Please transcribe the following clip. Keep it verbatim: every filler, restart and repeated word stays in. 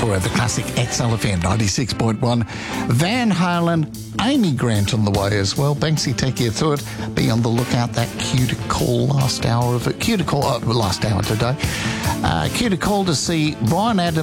Forever Classic X L F N ninety-six point one. Van Halen, Amy Grant on the way as well. Banksy, take you through it. Be on the lookout. That cue to call last hour of it. Cue to call, oh, last hour today. Uh, cue to call to see Brian Adams.